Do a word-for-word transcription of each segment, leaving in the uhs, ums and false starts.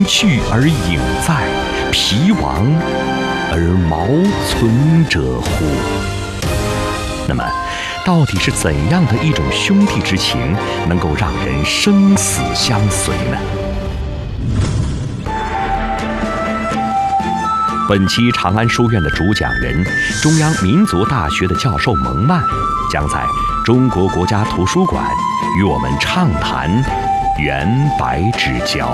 去而影在，皮亡而毛存者乎？那么，到底是怎样的一种兄弟之情，能够让人生死相随呢？本期长安书院的主讲人，中央民族大学的教授蒙曼，将在中国国家图书馆与我们畅谈袁白之交。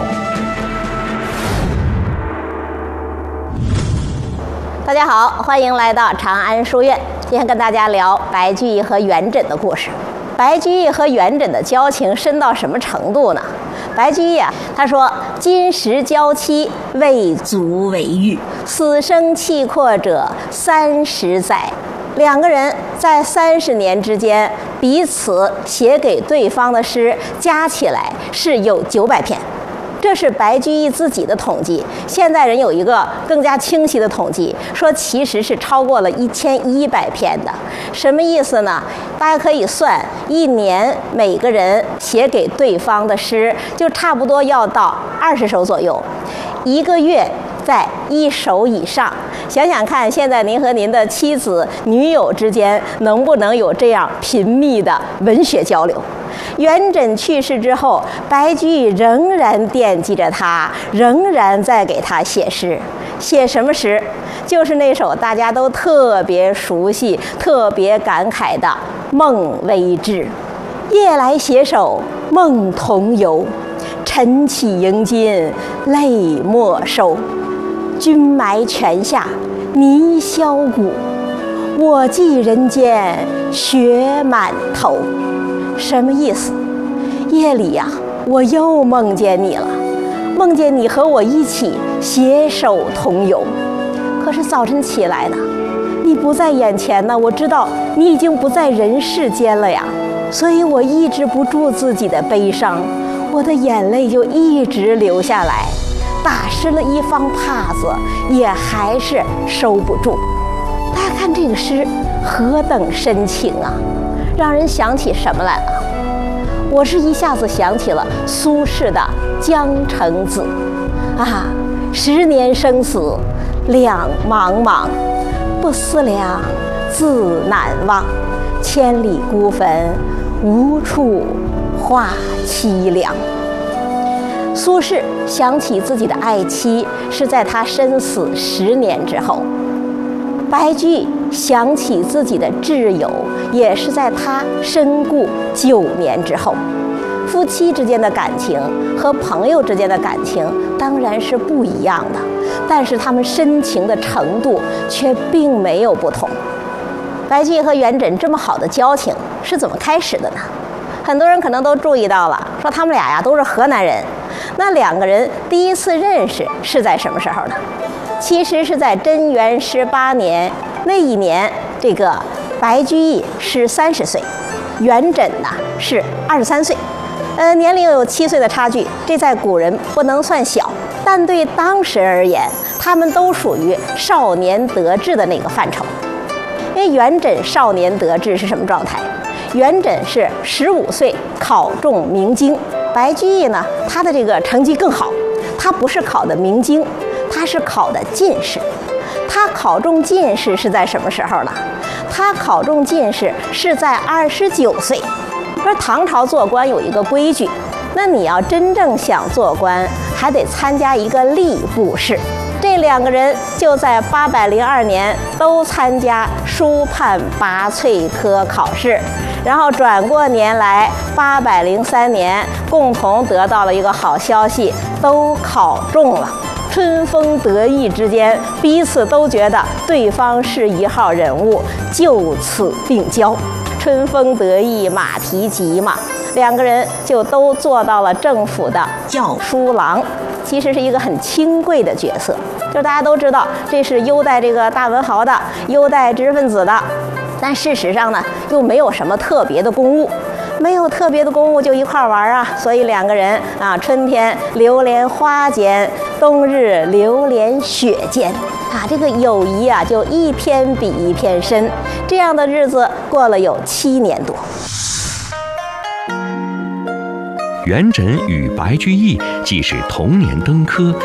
大家好，欢迎来到长安书院。今天跟大家聊白居易和元稹的故事。白居易和元稹的交情深到什么程度呢？白居易啊，他说：“今时交期，未足为喻。死生契阔者，三十载。”两个人在三十年之间，彼此写给对方的诗加起来是有九百篇。这是白居易自己的统计，现代人有一个更加清晰的统计，说其实是超过了一千一百篇的。什么意思呢？大家可以算，一年每个人写给对方的诗，就差不多要到二十首左右，一个月在一首以上。想想看，现在您和您的妻子、女友之间能不能有这样频密的文学交流？元稹去世之后，白居易仍然惦记着他，仍然在给他写诗。写什么诗？就是那首大家都特别熟悉、特别感慨的《梦微志》。夜来携手梦同游，晨起迎金泪莫收。君埋泉下泥销骨，我寄人间雪满头。什么意思？夜里呀、啊，我又梦见你了，梦见你和我一起携手同游。可是早晨起来呢，你不在眼前呢，我知道你已经不在人世间了呀，所以我抑制不住自己的悲伤，我的眼泪就一直流下来，打湿了一方帕子，也还是收不住。大家看这个诗何等深情啊！让人想起什么来了？我是一下子想起了苏轼的《江城子》啊，十年生死两茫茫，不思量，自难忘。千里孤坟，无处话凄凉。苏轼想起自己的爱妻是在他身死十年之后，白居易想起自己的挚友也是在他身故九年之后。夫妻之间的感情和朋友之间的感情当然是不一样的，但是他们深情的程度却并没有不同。白居易和元稹这么好的交情是怎么开始的呢？很多人可能都注意到了，说他们俩呀都是河南人。那两个人第一次认识是在什么时候呢？其实是在贞元十八年，那一年，这个白居易是三十岁，元稹呢是二十三岁，呃，年龄有七岁的差距，这在古人不能算小，但对当时而言，他们都属于少年得志的那个范畴。因为元稹少年得志是什么状态？元稹是十五岁考中明经，白居易呢，他的这个成绩更好，他不是考的明经，他是考的进士。他考中进士是在什么时候呢？他考中进士是在二十九岁。说唐朝做官有一个规矩，那你要真正想做官，还得参加一个吏部试。这两个人就在八百零二年都参加书判拔萃科考试，然后转过年来八百零三年，共同得到了一个好消息，都考中了。春风得意之间，彼此都觉得对方是一号人物，就此并交。春风得意马蹄疾嘛，两个人就都做到了政府的校书郎，其实是一个很清贵的角色。就大家都知道，这是优待这个大文豪的，优待知识分子的，但事实上呢，又没有什么特别的公务。没有特别的公务就一块玩啊，所以两个人啊，春天流连花间，冬日流连雪间啊，这个友谊啊就一篇比一篇深。这样的日子过了有七年多。 元稹与白居易既是同年登科，